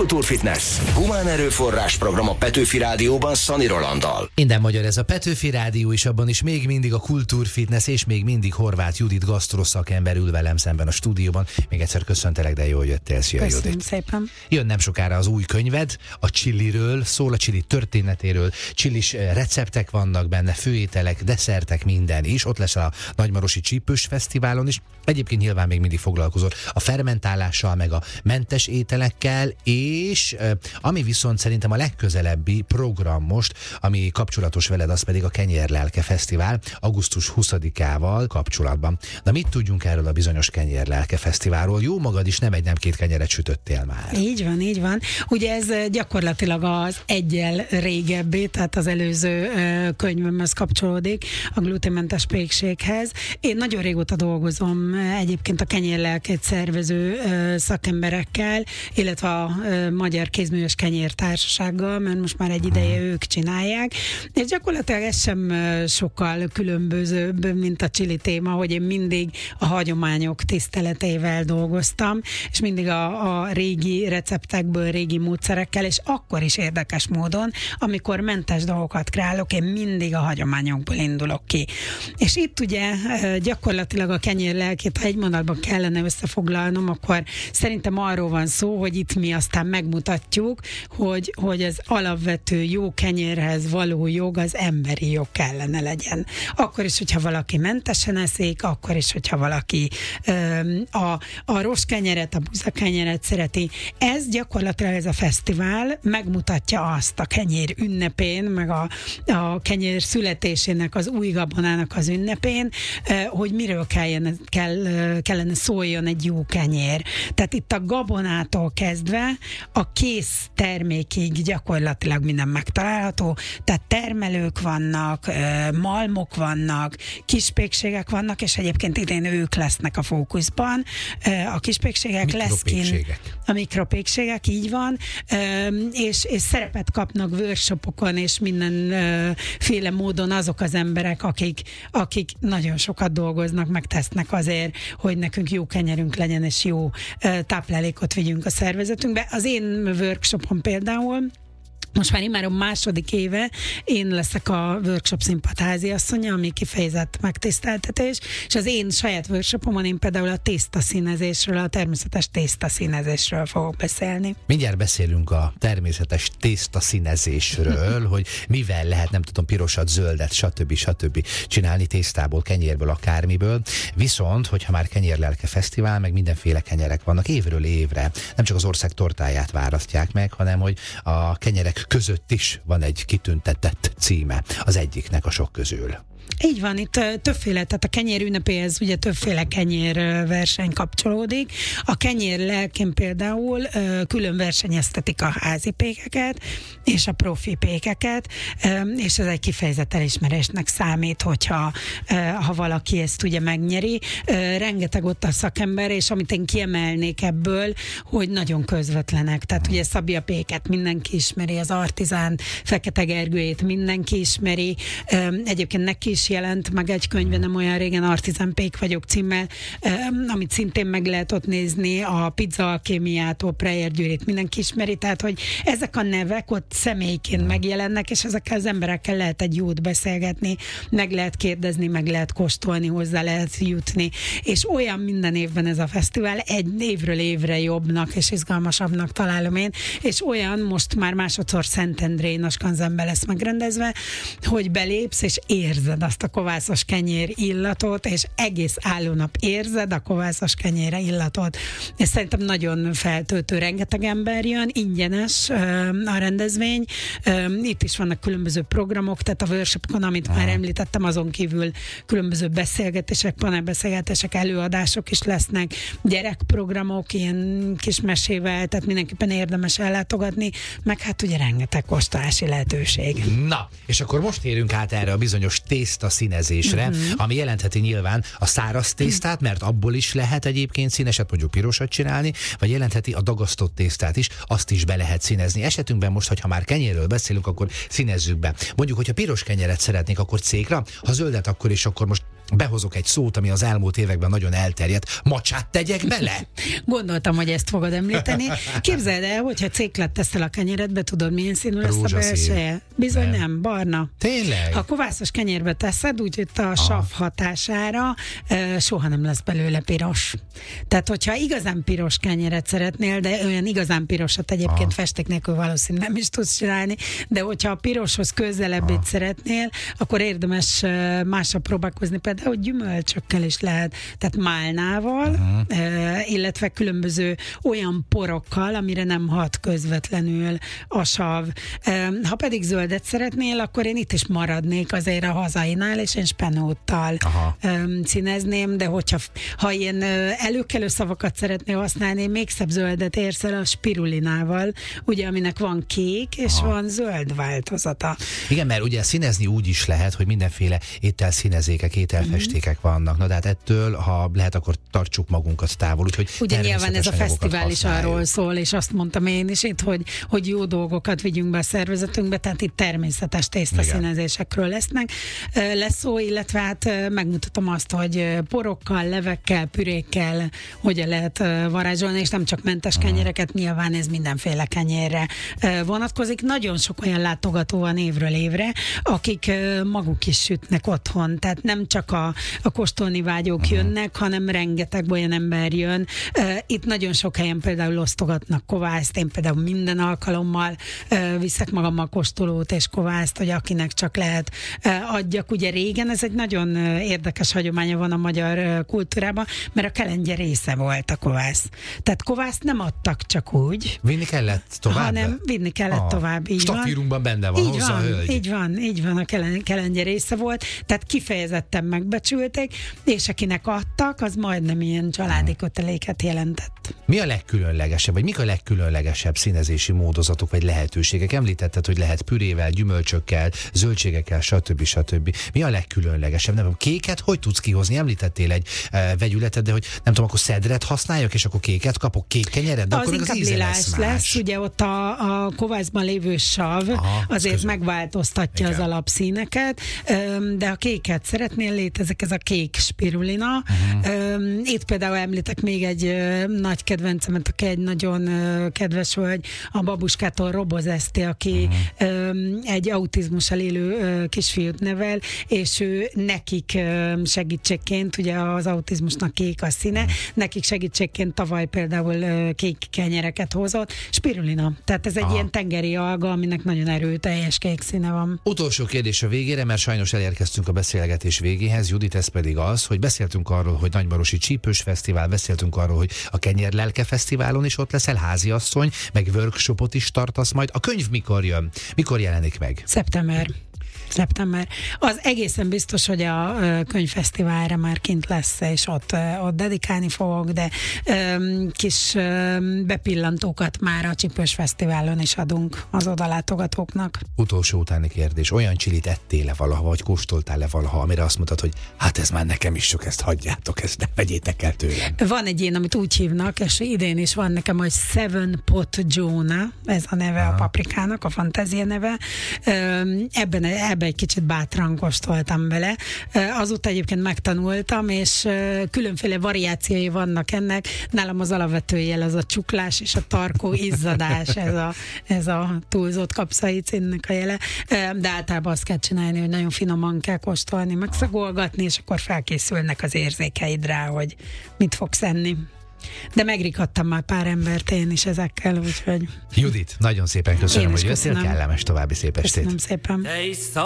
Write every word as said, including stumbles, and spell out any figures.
Kultúrfitness. Humán erőforrás program a Petőfi Rádióban Szani Rolanddal. Minden magyar ez a Petőfi Rádió, és abban is még mindig a Kultúrfitness, és még mindig Horváth Judit gasztroszakember ül velem szemben a stúdióban. Még egyszer köszöntelek, de jól jöttél. Szia, Judit. Köszönöm szépen. Jön nem sokára az új könyved, a chiliről, szól a chili történetéről, csilis receptek vannak benne, főételek, desszertek, minden is. Ott lesz a Nagymarosi Csípős Fesztiválon is. Egyébként nyilván még mindig foglalkozol a fermentálással, meg a mentes ételekkel, és ami viszont szerintem a legközelebbi program most, ami kapcsolatos veled, az pedig a Kenyérlelke Fesztivál augusztus huszadikával kapcsolatban. Na, mit tudjunk erről a bizonyos Kenyérlelke Fesztiválról? Jó magad is nem egy, nem két kenyeret sütöttél már. Így van, így van. Ugye ez gyakorlatilag az egyel régebbi, tehát az előző könyvemhez kapcsolódik, a gluténmentes pékséghez. Én nagyon régóta dolgozom egyébként a Kenyérlelkét szervező szakemberekkel, illetve a Magyar Kézműves Kenyértársasággal, mert most már egy ideje ők csinálják, és gyakorlatilag ez sem sokkal különbözőbb, mint a chili téma, hogy én mindig a hagyományok tiszteletével dolgoztam, és mindig a, a régi receptekből, régi módszerekkel, és akkor is érdekes módon, amikor mentes dolgokat kreálok, én mindig a hagyományokból indulok ki. És itt ugye gyakorlatilag a kenyérlelkét, ha egy mondatban kellene összefoglalnom, akkor szerintem arról van szó, hogy itt mi aztán megmutatjuk, hogy, hogy az alapvető jó kenyérhez való jog az emberi jog kellene legyen. Akkor is, hogyha valaki mentesen eszik, akkor is, hogyha valaki öm, a, a rossz kenyeret, a buza kenyeret szereti. Ez gyakorlatilag ez a fesztivál megmutatja azt a kenyér ünnepén, meg a, a kenyér születésének, az új gabonának az ünnepén, hogy miről kellene, kell, kellene szóljon egy jó kenyér. Tehát itt a gabonától kezdve a kész termékig gyakorlatilag minden megtalálható, tehát termelők vannak, malmok vannak, kispékségek vannak, és egyébként idén ők lesznek a fókuszban. A kispékségek lesz kint, a mikropékségek, így van, és, és szerepet kapnak workshopokon, és mindenféle módon azok az emberek, akik, akik nagyon sokat dolgoznak, meg tesznek azért, hogy nekünk jó kenyerünk legyen, és jó táplálékot vigyünk a szervezetünkbe. Az én workshopon például most már immáron második éve én leszek a workshop színpad háziasszonya, ami kifejezett megtiszteltetés, és az én saját workshopomon én például a tésztaszínezésről, a természetes tésztaszínezésről fogok beszélni. Mindjárt beszélünk a természetes tésztaszínezésről, hogy mivel lehet, nem tudom, pirosat, zöldet, stb. stb. Csinálni tésztából, kenyérből, akármiből. Viszont, hogyha már Kenyérlelke Fesztivál, meg mindenféle kenyerek vannak évről évre, nem csak az ország tortáját választják meg, hanem hogy a kenyerek között is van egy kitüntetett címe az egyiknek a sok közül. Így van, itt többféle, tehát a kenyér ünnepéhez ugye többféle kenyér verseny kapcsolódik. A kenyér lelkén például külön versenyeztetik a házi pékeket és a profi pékeket, és ez egy kifejezett elismerésnek számít, hogyha ha valaki ezt ugye megnyeri. Rengeteg ott a szakember, és amit én kiemelnék ebből, hogy nagyon közvetlenek. Tehát ugye Szabi a péket mindenki ismeri, az Artizán Fekete Gergőjét mindenki ismeri, egyébként neki is jelent meg egy könyve nem olyan régen, Artizán Pék vagyok címmel, amit szintén meg lehet ott nézni, a Pizza Alkémiától Preyer Győrit mindenki ismeri, tehát hogy ezek a nevek ott személyként megjelennek, és ezekkel az emberekkel lehet egy jót beszélgetni, meg lehet kérdezni, meg lehet kóstolni, hozzá lehet jutni, és olyan minden évben ez a fesztivál, egy évről évre jobbnak és izgalmasabbnak találom én, és olyan most már másodszor Szentendrén a Skanzenben lesz megrendezve, hogy belépsz, és érzed azt a kovászos kenyér illatot, és egész állónap érzed a kovászos kenyére illatot. Ez szerintem nagyon feltöltő, rengeteg ember jön, ingyenes a rendezvény. Itt is vannak különböző programok, tehát a workshopon, amit Aha. már említettem, azon kívül különböző beszélgetések, panelbeszélgetések, előadások is lesznek, gyerekprogramok, ilyen kis mesével, tehát mindenképpen érdemes ellátogatni, meg hát ugye rengeteg kóstolási lehetőség. Na, és akkor most érünk át erre a bizonyos tészta színezésre, uh-huh. ami jelentheti nyilván a száraz tésztát, mert abból is lehet egyébként színeset, mondjuk pirosat csinálni, vagy jelentheti a dagasztott tésztát is, azt is be lehet színezni. Esetünkben most, hogyha már kenyérről beszélünk, akkor színezzük be. Mondjuk, hogyha piros kenyeret szeretnék, akkor cékra, ha zöldet, akkor is, akkor most behozok egy szót, ami az elmúlt években nagyon elterjedt, macsát tegyek bele? Gondoltam, hogy ezt fogod említeni. Képzeld el, hogyha céklet teszel a kenyeredbe, tudod, milyen színű lesz a belseje? Bizony nem. nem, barna. Tényleg? Ha kovászos kenyérbe teszed, úgyhogy a sav hatására uh, soha nem lesz belőle piros. Tehát, hogyha igazán piros kenyeret szeretnél, de olyan igazán pirosat egyébként Aha. festék nélkül valószínűleg nem is tudsz csinálni, de hogyha a piroshoz közelebbét szeretnél, akkor érdemes uh, másra próbálkozni, például gyümölcsökkel is lehet, tehát málnával, uh-huh. uh, illetve különböző olyan porokkal, amire nem hat közvetlenül a sav. Uh, ha pedig zöldet szeretnél, akkor én itt is maradnék azért a hazainál, és én spenóttal um, színezném, de hogyha ha ilyen uh, előkelő szavakat szeretnél használni, még szebb zöldet érsz el a spirulinával, ugye, aminek van kék, és Aha. van zöld változata. Igen, mert ugye színezni úgy is lehet, hogy mindenféle ételszínezékek, ételfestékek mm-hmm. vannak. Na de hát ettől, ha lehet, akkor tartsuk magunkat távol. Úgyhogy ugye nyilván ez a fesztivál is arról szól, és azt mondtam én is itt, hogy, hogy jó dolgokat vigyünk be a szervezetünkbe, tehát itt természetes tésztaszínezésekről lesznek. Lesz szó, illetve hát megmutatom azt, hogy porokkal, levekkel, pürékkel hogyan lehet varázsolni, és nem csak mentes kenyereket, nyilván ez mindenféle kenyérre vonatkozik. Nagyon sok olyan látogató van évről évre, akik maguk is sütnek otthon, tehát nem csak a, a kóstolni vágyók jönnek, hanem rengeteg olyan ember jön. Itt nagyon sok helyen például osztogatnak kovászt, én például minden alkalommal viszek magammal kóstolót és kovászt, hogy akinek csak lehet adjak. Ugye régen ez egy nagyon érdekes hagyománya van a magyar kultúrában, mert a kelengye része volt a kovász. Tehát kovászt nem adtak csak úgy. Vinni kellett tovább? Hanem vinni kellett ah, tovább, így stafírunkban benne van, így hozzá van, a hölgy. Így van, így van, a kelen, kelengye része volt, tehát kifejezetten megbecsülték, és akinek adtak, az majdnem ilyen családi hmm. köteléket jelentett. Mi a legkülönlegesebb, vagy mik a legkülönlegesebb színezési módozatok, vagy lehetőségek? Említetted, hogy lehet pürével, gyümölcsökkel, zöldségekkel, stb. stb. Mi a legkülönlegesebb? Nem tudom, kéket hogy tudsz kihozni? Említettél egy e, vegyületet, de hogy nem tudom, akkor szedret használjak, és akkor kéket kapok, kék kenyeret, de az akkor még az íze lesz más. lesz, ugye ott a, a kovászban lévő sav, Aha, azért közül. megváltoztatja Igen. az alapszíneket, de ha kéket szeretnél, létezik ez a kék spirulina. Uh-huh. Itt például említek még egy nagy kedvencemet, aki egy nagyon kedves hölgy, a babuskától Roboz Eszti, aki uh-huh. egy autizmussal élő kisfiút nevel, és ő nekik segítségként, ugye az autizmusnak kék a színe, uh-huh. nekik segítségként tavaly például kék kenyereket hozott. Spirulina. Tehát ez egy Aha. ilyen tengeri alga, aminek nagyon erőteljes kék színe van. Utolsó kérdés a végére, mert sajnos elérkeztünk a beszélgetés végéhez. Judit, ez pedig az, hogy beszéltünk arról, hogy Nagymarosi Csípős Fesztivál, beszéltünk arról, hogy a Kenyer Lelke Fesztiválon is ott leszel, háziasszony, meg workshopot is tartasz majd. A könyv mikor jön? Mikor jelenik meg? Szeptember. Szeptember. Az egészen biztos, hogy a könyvfesztiválra már kint lesz, és ott, ott dedikálni fogok, de um, kis um, bepillantókat már a Csípős Fesztiválon is adunk az odalátogatóknak. Utolsó utáni kérdés. Olyan csilit ettél-e valaha, vagy kóstoltál-e valaha, amire azt mondtad, hogy hát ez már nekem is sok, ezt hagyjátok, ezt ne vegyétek el tőlem. Van egy ilyen, amit úgy hívnak, és idén is van nekem, hogy Seven Pot Jonah, ez a neve Aha. a paprikának, a fantázia neve. Um, ebben, ebben egy kicsit bátran kóstoltam vele. Azóta egyébként megtanultam, és különféle variációi vannak ennek. Nálam az alapvető jel az a csuklás és a tarkó izzadás, ez a, ez a túlzott kapszaicinnek a jele. De általában azt kell csinálni, hogy nagyon finoman kell kóstolni, megszagolgatni, és akkor felkészülnek az érzékeid rá, hogy mit fogsz enni. De megrikadtam már pár embert én is ezekkel, úgyhogy... Judit, nagyon szépen köszönöm, hogy jöttél, kellemes további szép estét. Köszönöm szépen.